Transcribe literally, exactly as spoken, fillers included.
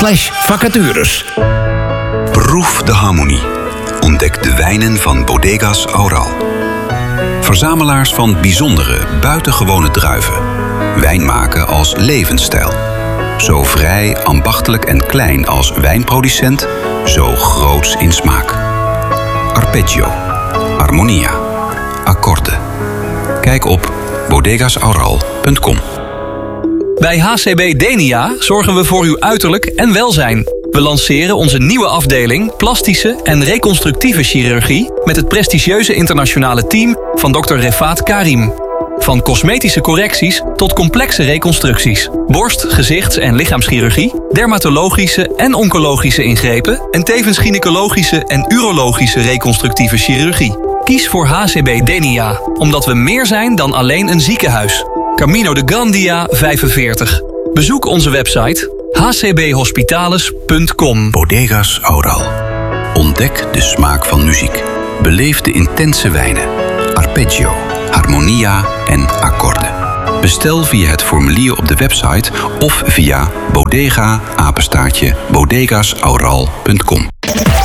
slash vacatures. Proef de harmonie. Ontdek de wijnen van Bodegas Aural. Verzamelaars van bijzondere, buitengewone druiven. Wijn maken als levensstijl. Zo vrij, ambachtelijk en klein als wijnproducent, zo groots in smaak. Arpeggio, Harmonia, Acorde. Kijk op bodegas aural punt com. Bij H C B Denia zorgen we voor uw uiterlijk en welzijn. We lanceren onze nieuwe afdeling plastische en reconstructieve chirurgie met het prestigieuze internationale team van dokter Refaat Karim. Van cosmetische correcties tot complexe reconstructies. Borst-, gezichts- en lichaamschirurgie, dermatologische en oncologische ingrepen en tevens gynaecologische en urologische reconstructieve chirurgie. Kies voor H C B Denia, omdat we meer zijn dan alleen een ziekenhuis. Camino de Gandia vijfenveertig. Bezoek onze website h c b hospitales punt com. Bodegas Aural. Ontdek de smaak van muziek. Beleef de intense wijnen. Arpeggio, Harmonia en Acorde. Bestel via het formulier op de website of via bodega apenstaartje bodegas aural punt com.